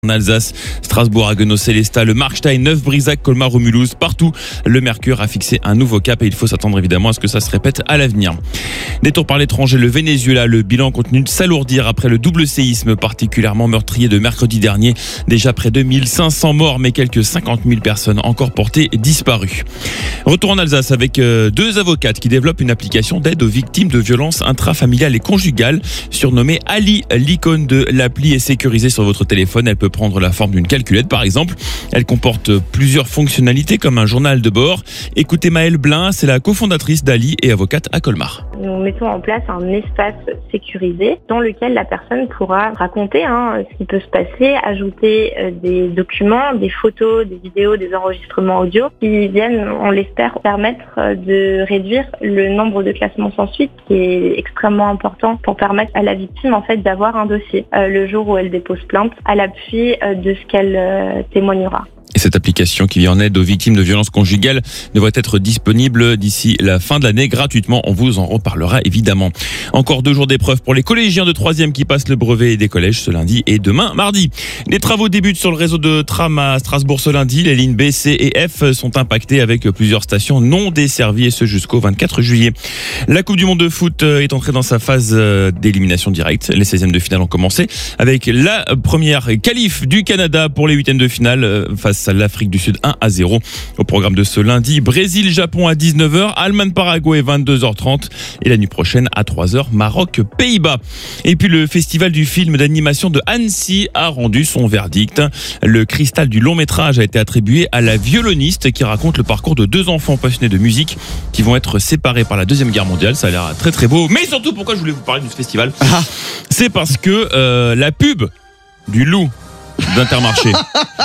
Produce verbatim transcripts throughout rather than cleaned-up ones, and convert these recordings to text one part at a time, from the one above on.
En Alsace, Strasbourg, Haguenau, Célestat, le Markstein, Neuf-Brisac, Colmar ou Mulhouse, partout, le Mercure a fixé un nouveau cap et il faut s'attendre évidemment à ce que ça se répète à l'avenir. Détour par l'étranger, le Venezuela, le bilan continue de s'alourdir après le double séisme particulièrement meurtrier de mercredi dernier. Déjà près de mille cinq cents morts, mais quelques cinquante mille personnes encore portées disparues. Retour en Alsace avec deux avocates qui développent une application d'aide aux victimes de violences intrafamiliales et conjugales, surnommée Ali. L'icône de l'appli est sécurisée sur votre téléphone. Elle peut prendre la forme d'une calculette par exemple. Elle comporte plusieurs fonctionnalités comme un journal de bord. Écoutez Maëlle Blin, c'est la cofondatrice d'Ali et avocate à Colmar. Nous mettons en place un espace sécurisé dans lequel la personne pourra raconter hein, ce qui peut se passer, ajouter euh, des documents, des photos, des vidéos, des enregistrements audio qui viennent, on l'espère, permettre de réduire le nombre de classements sans suite, qui est extrêmement important pour permettre à la victime en fait d'avoir un dossier euh, le jour où elle dépose plainte à l'appui euh, de ce qu'elle euh, témoignera. Et cette application qui vient en aide aux victimes de violences conjugales devrait être disponible d'ici la fin de l'année gratuitement. On vous en reparlera évidemment. Encore deux jours d'épreuve pour les collégiens de troisième qui passent le brevet des collèges ce lundi et demain mardi. Les travaux débutent sur le réseau de tram à Strasbourg ce lundi. Les lignes B, C et F sont impactées avec plusieurs stations non desservies et ce jusqu'au vingt-quatre juillet. La Coupe du Monde de foot est entrée dans sa phase d'élimination directe. Les seizièmes de finale ont commencé avec la première qualif du Canada pour les huitièmes de finale face à l'Afrique du Sud un à zéro. Au programme de ce lundi, Brésil-Japon à dix-neuf heures, Allemagne-Paraguay vingt-deux heures trente et la nuit prochaine à trois heures, Maroc-Pays-Bas. Et puis le festival du film d'animation de Annecy a rendu son verdict. Le cristal du long métrage a été attribué à La violoniste qui raconte le parcours de deux enfants passionnés de musique qui vont être séparés par la Deuxième Guerre mondiale. Ça a l'air très très beau. Mais surtout, pourquoi je voulais vous parler de ce festival, c'est parce que euh, la pub du loup d'Intermarché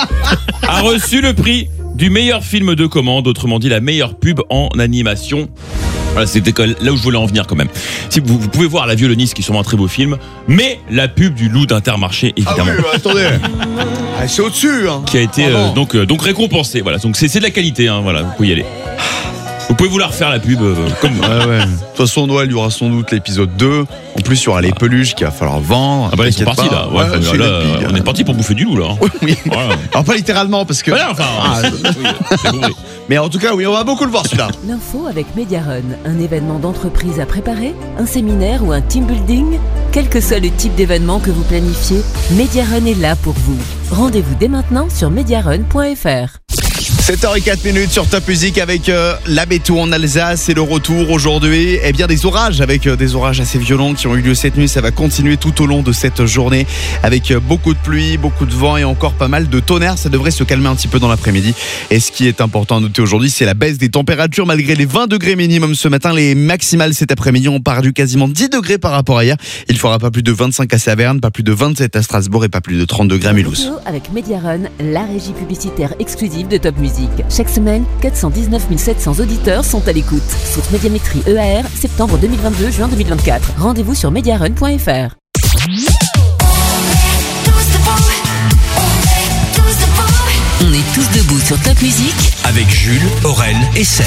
a reçu le prix du meilleur film de commande, autrement dit la meilleure pub en animation. Voilà, c'était là où je voulais en venir quand même. Si vous, vous pouvez voir La violoniste qui est sûrement un très beau film, mais la pub du loup d'Intermarché évidemment. Ah oui, bah, attendez, ah, c'est au-dessus hein. Qui a été euh, donc euh, donc récompensé. Voilà, donc c'est c'est de la qualité hein, voilà, vous pouvez y aller. Vous pouvez vous la refaire la pub euh, comme ouais, ouais. De toute façon Noël il y aura sans doute l'épisode deux. En plus il y aura les peluches qu'il va falloir vendre. Ah bah là ils sont partis là, ouais, ouais, là, là on est parti pour bouffer du loup là. Oui, oui. Voilà. Alors pas littéralement parce que voilà, enfin, ah, oui, c'est bon. Mais en tout cas oui on va beaucoup le voir celui-là. L'info avec Mediarun, un événement d'entreprise à préparer, un séminaire ou un team building. Quel que soit le type d'événement que vous planifiez, Mediarun est là pour vous. Rendez-vous dès maintenant sur mediarun point f r. sept heures zéro quatre minutes sur Top Music avec euh, la météo en Alsace et le retour aujourd'hui. Eh bien des orages avec euh, des orages assez violents qui ont eu lieu cette nuit. Ça va continuer tout au long de cette journée avec euh, beaucoup de pluie, beaucoup de vent et encore pas mal de tonnerre. Ça devrait se calmer un petit peu dans l'après-midi. Et ce qui est important à noter aujourd'hui, c'est la baisse des températures malgré les vingt degrés minimum ce matin. Les maximales cet après-midi ont perdu quasiment dix degrés par rapport à hier. Il fera pas plus de vingt-cinq à Saverne, pas plus de vingt-sept à Strasbourg et pas plus de trente degrés à Mulhouse. Avec Mediarun, la régie publicitaire exclusive de Top Music. Chaque semaine, quatre cent dix-neuf mille sept cents auditeurs sont à l'écoute. Source Médiamétrie E A R, septembre deux mille vingt-deux, juin deux mille vingt-quatre. Rendez-vous sur mediarun point f r. On est tous debout sur Top Music avec Jules, Aurel et Seb.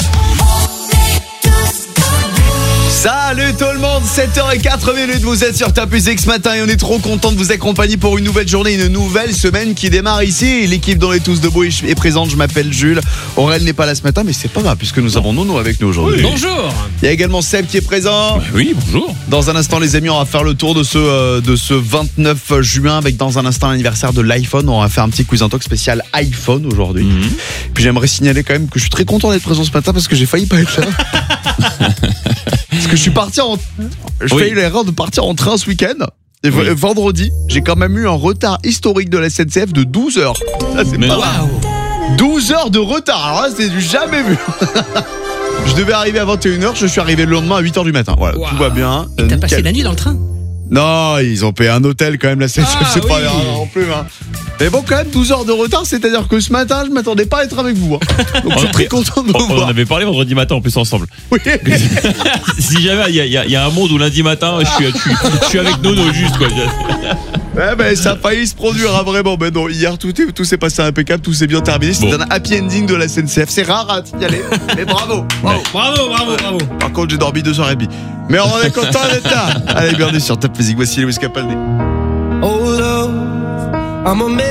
Salut tout le monde, sept heures zéro quatre minutes, vous êtes sur Top Music ce matin et on est trop content de vous accompagner pour une nouvelle journée, une nouvelle semaine qui démarre ici. L'équipe dont on est tous debout est présente, je m'appelle Jules. Aurel n'est pas là ce matin mais c'est pas grave puisque nous avons Nono avec nous aujourd'hui. Oui. Bonjour. Il y a également Seb qui est présent. Bah oui, bonjour. Dans un instant les amis, on va faire le tour de ce, euh, de ce vingt-neuf juin avec dans un instant l'anniversaire de l'iPhone. On va faire un petit quiz en talk spécial iPhone aujourd'hui. Mm-hmm. Puis j'aimerais signaler quand même que je suis très content d'être présent ce matin parce que j'ai failli pas être là. Parce que je suis parti en... Je oui. fais eu l'erreur de partir en train ce week-end. Et oui. vendredi, j'ai quand même eu un retard historique de la S N C F de douze heures. Ça, c'est Mais pas wow. douze heures de retard. Alors là, c'est du jamais vu. Je devais arriver à vingt et une heures, je suis arrivé le lendemain à huit heures du matin. Voilà, wow. Tout va bien. Et t'as passé la nuit dans le train ? Non, ils ont payé un hôtel quand même, la S N C F, ah, c'est oui. pas grave non plus. Hein. Mais bon, quand même, douze heures de retard, c'est-à-dire que ce matin, je m'attendais pas à être avec vous. Hein. Donc, je suis très content de vous on, voir. On en avait parlé vendredi matin en plus ensemble. Oui. Si jamais il y, y, y a un monde où lundi matin, je suis, je suis, je suis avec Nono juste quoi. Ouais, ben ça a failli se produire, hein, vraiment. Mais non, hier, tout, est, tout s'est passé impeccable, tout s'est bien terminé. Bon. C'est un happy ending de la S N C F. C'est rare à signaler, mais bravo. Bravo, bravo, bravo, bravo. Par contre, j'ai dormi deux heures et demie. Mais on est content d'être là. Allez, bienvenue sur Top Music. Voici Lewis Capaldi. Oh love, I'm a man.